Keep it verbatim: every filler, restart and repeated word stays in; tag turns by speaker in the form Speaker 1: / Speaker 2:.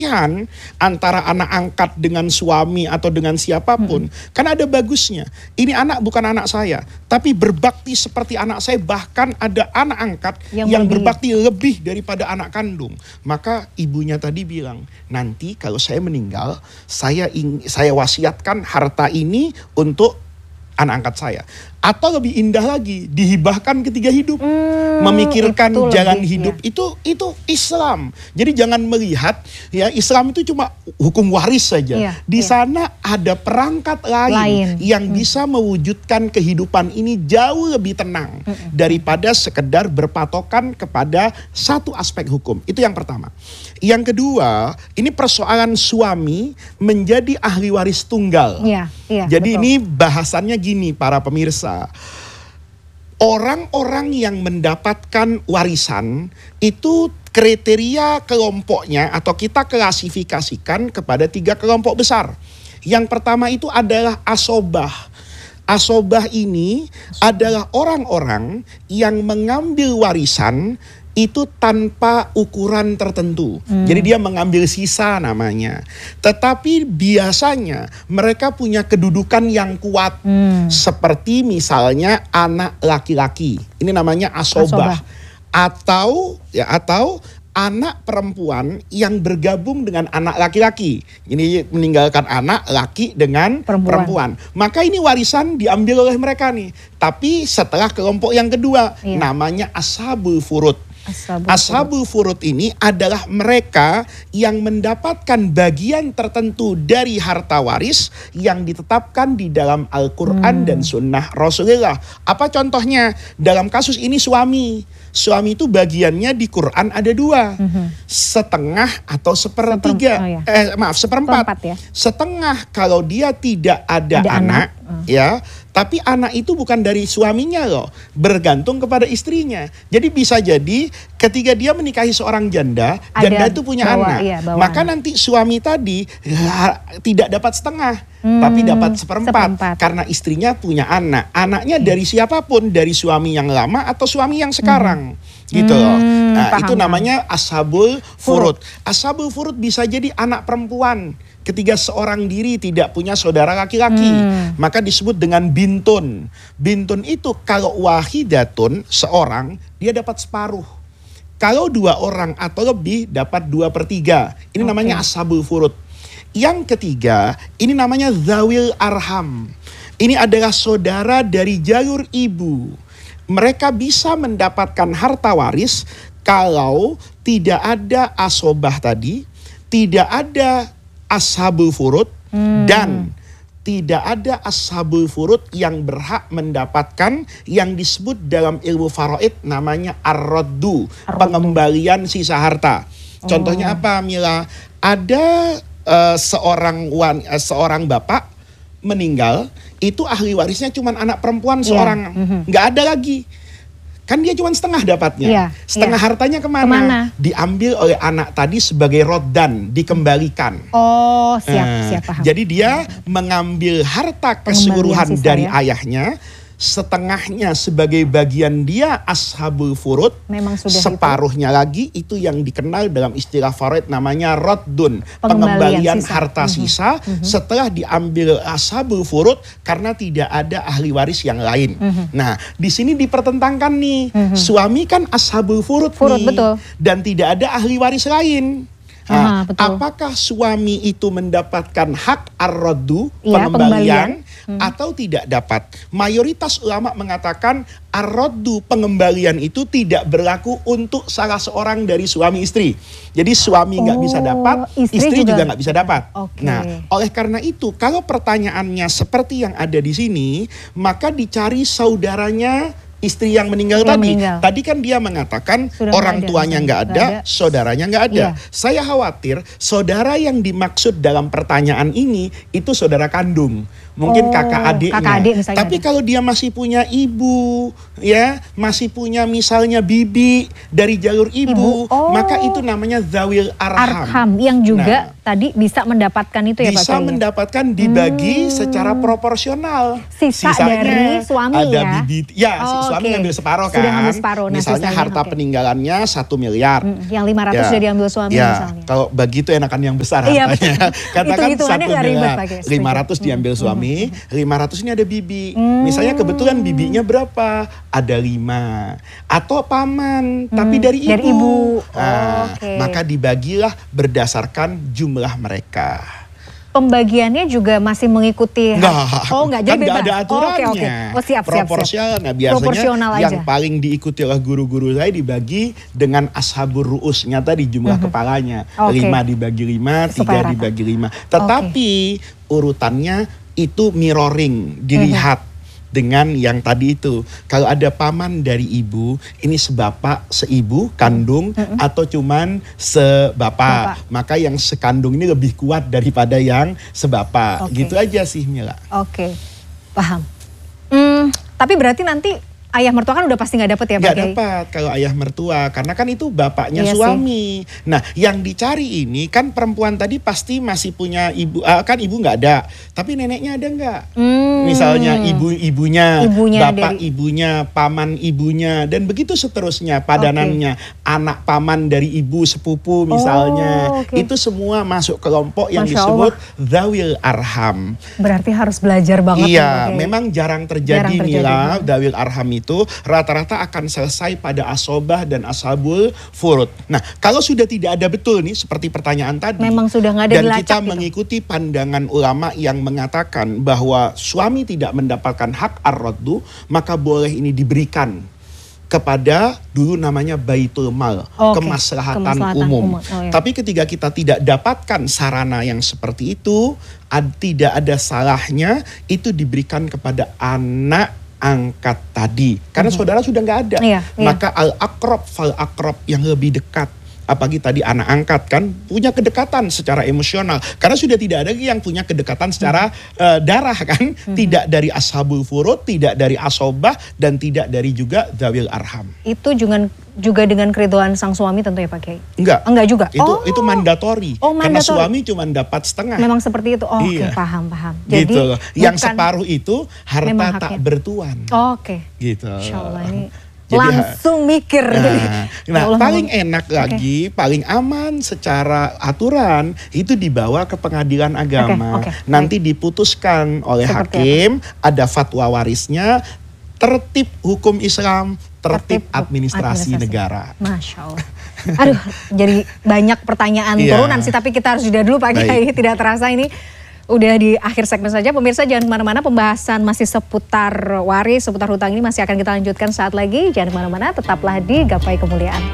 Speaker 1: antara anak angkat dengan suami atau dengan siapapun, hmm. kan ada bagusnya. Ini anak bukan anak saya, tapi berbakti seperti anak saya, bahkan ada anak angkat yang, yang berbakti lebih daripada anak kandung. Maka ibunya tadi bilang, nanti kalau saya meninggal, saya ing, saya wasiatkan harta ini untuk anak angkat saya. Atau lebih indah lagi, dihibahkan ketika hidup. Hmm, memikirkan jalan lebih, hidup ya. itu itu Islam. Jadi jangan melihat ya Islam itu cuma hukum waris saja. Ya, Di ya. sana ada perangkat lain, lain. yang hmm. bisa mewujudkan kehidupan ini jauh lebih tenang hmm. daripada sekedar berpatokan kepada satu aspek hukum. Itu yang pertama. Yang kedua, ini persoalan suami menjadi ahli waris tunggal. Ya, ya, Jadi betul. ini bahasannya gini para pemirsa. Orang-orang yang mendapatkan warisan itu kriteria kelompoknya atau kita klasifikasikan kepada tiga kelompok besar. Yang pertama itu adalah asobah. Asobah ini adalah orang-orang yang mengambil warisan itu tanpa ukuran tertentu. Hmm. Jadi dia mengambil sisa namanya. Tetapi biasanya mereka punya kedudukan yang kuat. Hmm. Seperti misalnya anak laki-laki. Ini namanya asobah. asobah. Atau ya atau anak perempuan yang bergabung dengan anak laki-laki. Ini meninggalkan anak laki dengan perempuan. perempuan. Maka ini warisan diambil oleh mereka nih. Tapi setelah kelompok yang kedua, iya. namanya ashabul furud. Ashabul, Ashabul furud ini adalah mereka yang mendapatkan bagian tertentu dari harta waris yang ditetapkan di dalam Al-Quran hmm. dan Sunnah Rasulullah. Apa contohnya? Dalam kasus ini suami. Suami itu bagiannya di Quran ada dua. Hmm. Setengah atau sepertiga. Seper, oh ya. eh, maaf, seperempat. Seperempat ya. Setengah kalau dia tidak ada, ada anak. anak. Hmm. Ya. Tapi anak itu bukan dari suaminya loh, bergantung kepada istrinya. Jadi bisa jadi ketika dia menikahi seorang janda, ada janda itu punya bawa, anak. Iya, maka nanti suami tadi ya, tidak dapat setengah, hmm, tapi dapat seperempat, seperempat. Karena istrinya punya anak. Anaknya hmm. dari siapapun, dari suami yang lama atau suami yang sekarang. Hmm. Gitu loh. Nah, paham, itu namanya ashabul furud. Ashabul furud bisa jadi anak perempuan. Ketika seorang diri tidak punya saudara laki-laki, hmm. maka disebut dengan bintun. Bintun itu kalau wahidatun, seorang, dia dapat separuh. Kalau dua orang atau lebih, dapat dua per tiga. Ini okay. namanya ashabul furud. Yang ketiga, ini namanya zawil arham. Ini adalah saudara dari jalur ibu. Mereka bisa mendapatkan harta waris kalau tidak ada asobah tadi, tidak ada ashabul furud, hmm. dan tidak ada ashabul furud yang berhak mendapatkan yang disebut dalam ilmu faraid namanya ar-raddu, pengembalian sisa harta. Contohnya oh. apa, Mila? Ada uh, seorang wan, uh, seorang bapak meninggal, itu ahli warisnya cuma anak perempuan seorang, yeah. mm-hmm. nggak ada lagi. Kan dia cuma setengah dapatnya. Ya, setengah ya. hartanya kemana? kemana? Diambil oleh anak tadi sebagai roddan, dikembalikan.
Speaker 2: Oh, siap, uh, siap paham.
Speaker 1: Jadi dia ya. mengambil harta keseluruhan dari ya. ayahnya, setengahnya sebagai bagian dia ashabul furud, memang sudah separuhnya itu. lagi itu yang dikenal dalam istilah faraid namanya raddun, pengembalian, pengembalian sisa. harta mm-hmm. sisa mm-hmm. setelah diambil ashabul furud karena tidak ada ahli waris yang lain. Mm-hmm. Nah, di sini dipertentangkan nih, mm-hmm. suami kan ashabul furud, furud nih, betul. dan tidak ada ahli waris lain. Nah, Aha, apakah suami itu mendapatkan hak ar-raddu, ya, pengembalian, hmm. atau tidak dapat? Mayoritas ulama mengatakan ar-raddu, pengembalian itu tidak berlaku untuk salah seorang dari suami istri. Jadi suami nggak oh, bisa dapat, istri, istri juga nggak bisa dapat. Okay. Nah, oleh karena itu, kalau pertanyaannya seperti yang ada di sini, maka dicari saudaranya istri yang meninggal yang tadi. Meninggal. Tadi kan dia mengatakan Sudah orang tuanya nggak ada, ada, saudaranya nggak ada. Iya. Saya khawatir saudara yang dimaksud dalam pertanyaan ini itu saudara kandung. mungkin
Speaker 2: Oh,
Speaker 1: kakak adiknya.
Speaker 2: kakak adik misalnya
Speaker 1: Tapi
Speaker 2: ada.
Speaker 1: kalau dia masih punya ibu, ya, masih punya misalnya bibi dari jalur ibu,
Speaker 2: Ibu, oh.
Speaker 1: maka itu namanya zawil arham.
Speaker 2: Arham yang juga
Speaker 1: Nah,
Speaker 2: tadi bisa mendapatkan itu ya Pak
Speaker 1: bisa
Speaker 2: Kiai?
Speaker 1: mendapatkan dibagi
Speaker 2: Hmm.
Speaker 1: secara proporsional.
Speaker 2: Sisa
Speaker 1: Sisanya
Speaker 2: dari suami
Speaker 1: ada
Speaker 2: ya?
Speaker 1: bibi, ya si
Speaker 2: Oh,
Speaker 1: suami
Speaker 2: oke.
Speaker 1: ngambil separuh kan.
Speaker 2: Sudah ngambil separuh. Nah,
Speaker 1: misalnya
Speaker 2: sisanya,
Speaker 1: harta
Speaker 2: oke.
Speaker 1: peninggalannya satu miliar.
Speaker 2: Mm, yang lima ratus sudah diambil suami
Speaker 1: ya,
Speaker 2: misalnya.
Speaker 1: Kalau bagi itu enakan yang besar
Speaker 2: Iya,
Speaker 1: hartanya. Katakan
Speaker 2: hitung-hitungannya
Speaker 1: satu
Speaker 2: nggak ribet,
Speaker 1: miliar,
Speaker 2: Pak Kiai.
Speaker 1: lima ratus
Speaker 2: Setuju.
Speaker 1: diambil
Speaker 2: Hmm.
Speaker 1: suami, lima ratus ini ada bibi.
Speaker 2: Hmm.
Speaker 1: Misalnya kebetulan bibinya berapa? Ada lima. Atau paman, tapi
Speaker 2: Hmm,
Speaker 1: dari ibu.
Speaker 2: dari ibu.
Speaker 1: Nah,
Speaker 2: Oke.
Speaker 1: maka dibagilah berdasarkan jumlah mereka.
Speaker 2: Pembagiannya juga masih mengikuti.
Speaker 1: Enggak.
Speaker 2: Oh enggak, jadi
Speaker 1: Kan nggak
Speaker 2: bebas.
Speaker 1: ada
Speaker 2: Oh,
Speaker 1: aturannya.
Speaker 2: oke, oke. Oh siap, siap, siap.
Speaker 1: Proporsional. Nah, biasanya
Speaker 2: Proporsional
Speaker 1: yang
Speaker 2: aja.
Speaker 1: paling diikuti oleh guru-guru saya dibagi dengan ashabur ru'usnya tadi jumlah kepalanya.
Speaker 2: Oke.
Speaker 1: Lima dibagi lima,
Speaker 2: Supaya
Speaker 1: tiga
Speaker 2: rata.
Speaker 1: dibagi lima. Tetapi urutannya itu mirroring, dilihat. Dengan yang tadi itu, kalau ada paman dari ibu, ini sebapak, seibu, kandung, atau cuman sebapak,
Speaker 2: Bapak.
Speaker 1: maka yang sekandung ini lebih kuat daripada yang sebapak.
Speaker 2: Oke.
Speaker 1: Gitu aja sih Mila.
Speaker 2: Oke, paham. Hmm, tapi berarti nanti ayah mertua kan udah pasti nggak dapet ya Pak
Speaker 1: Nggak
Speaker 2: Kiai?
Speaker 1: dapat kalau ayah mertua, karena kan itu bapaknya
Speaker 2: Iya sih.
Speaker 1: suami. Nah, yang dicari ini kan perempuan tadi pasti masih punya ibu, ah, kan ibu nggak ada, tapi neneknya ada nggak?
Speaker 2: Hmm.
Speaker 1: Misalnya ibu-ibunya,
Speaker 2: Ibunya
Speaker 1: bapak
Speaker 2: dari-
Speaker 1: ibunya, paman ibunya, dan begitu seterusnya padanannya. Anak paman dari ibu sepupu misalnya,
Speaker 2: Oh, oke.
Speaker 1: itu semua masuk kelompok yang
Speaker 2: Masya
Speaker 1: disebut zawil arham.
Speaker 2: Berarti harus belajar banget. nih, Pak
Speaker 1: Iya,
Speaker 2: Kiai.
Speaker 1: memang jarang terjadi,
Speaker 2: Jarang terjadi.
Speaker 1: Mila, dawil arham itu rata-rata akan selesai pada asobah dan ashabul furud. Nah, kalau sudah tidak ada betul nih, seperti pertanyaan tadi.
Speaker 2: Memang sudah nggak ada
Speaker 1: dan
Speaker 2: dilacak
Speaker 1: kita
Speaker 2: gitu.
Speaker 1: mengikuti pandangan ulama yang mengatakan bahwa suami tidak mendapatkan hak ar-raddu, maka boleh ini diberikan kepada dulu namanya baitul mal,
Speaker 2: Oke,
Speaker 1: kemaslahatan,
Speaker 2: kemaslahatan
Speaker 1: umum.
Speaker 2: umum. Oh, iya.
Speaker 1: Tapi ketika kita tidak dapatkan sarana yang seperti itu, ad- tidak ada salahnya itu diberikan kepada anak angkat tadi. Karena saudara sudah nggak ada.
Speaker 2: Iya, iya.
Speaker 1: Maka al-akrob fal-akrob yang lebih dekat. Apalagi tadi anak angkat kan punya kedekatan secara emosional. Karena sudah tidak ada lagi yang punya kedekatan secara eh, darah kan. Tidak dari ashabul furud, tidak dari asobah, dan tidak dari juga zawil arham.
Speaker 2: Itu juga juga dengan keriduan sang suami tentu ya Pak Kiai?
Speaker 1: Enggak.
Speaker 2: Enggak juga?
Speaker 1: Itu
Speaker 2: Oh.
Speaker 1: itu mandatori.
Speaker 2: Oh,
Speaker 1: Karena
Speaker 2: mandatori.
Speaker 1: suami cuma dapat setengah.
Speaker 2: Memang seperti itu? Oh, oke,
Speaker 1: Iya.
Speaker 2: paham, paham.
Speaker 1: Gitu loh. Yang
Speaker 2: bukan-
Speaker 1: separuh itu
Speaker 2: Memang
Speaker 1: harta tak
Speaker 2: haknya.
Speaker 1: bertuan.
Speaker 2: Oh, oke.
Speaker 1: Gitu.
Speaker 2: Insya Allah ini
Speaker 1: Jadi,
Speaker 2: langsung mikir.
Speaker 1: Nah,
Speaker 2: Jadi,
Speaker 1: nah,
Speaker 2: ya Allah,
Speaker 1: paling
Speaker 2: ngomong-
Speaker 1: enak lagi, paling aman secara aturan itu dibawa ke pengadilan agama.
Speaker 2: Oke, oke,
Speaker 1: Nanti diputuskan oleh
Speaker 2: Seperti
Speaker 1: hakim, ada fatwa warisnya, tertib hukum Islam, tertib,
Speaker 2: Tertib hukum
Speaker 1: administrasi,
Speaker 2: administrasi.
Speaker 1: negara.
Speaker 2: Masya Allah. Aduh, jadi banyak pertanyaan
Speaker 1: Iya.
Speaker 2: turunan sih, tapi kita harus jeda dulu Pak
Speaker 1: Baik.
Speaker 2: Kiai. Tidak terasa ini udah di akhir segmen saja. Pemirsa jangan kemana-mana, pembahasan masih seputar waris, seputar hutang ini masih akan kita lanjutkan saat lagi. Jangan kemana-mana, tetaplah di Gapai Kemuliaan.